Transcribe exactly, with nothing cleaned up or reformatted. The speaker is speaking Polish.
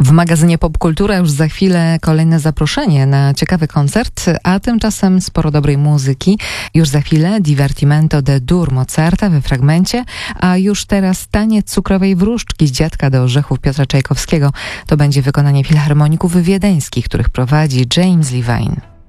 W magazynie Popkultura już za chwilę kolejne zaproszenie na ciekawy koncert, a tymczasem sporo dobrej muzyki. Już za chwilę Divertimento de Dur Mozarta we fragmencie, a już teraz taniec cukrowej wróżki z Dziadka do orzechów Piotra Czajkowskiego. To będzie wykonanie filharmoników wiedeńskich, których prowadzi James Levine.